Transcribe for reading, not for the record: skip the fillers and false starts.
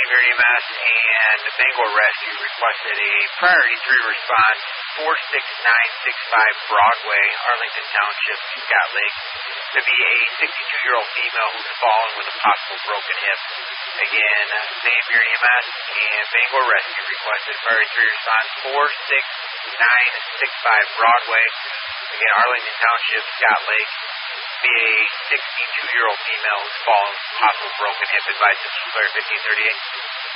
Vanderveer EMS and Bangor Rescue requested a priority 3 response, 46965 Broadway, Arlington Township, Scott Lake. Could be a 62-year-old female who's fallen with a possible broken hip. Again, Vanderveer EMS and Bangor Rescue requested priority 3 response, 46965 Broadway. Again, Arlington Township, Scott Lake. Be a 62-year-old female who's fallen with a possible broken hip. Advised to Sinclair 1538.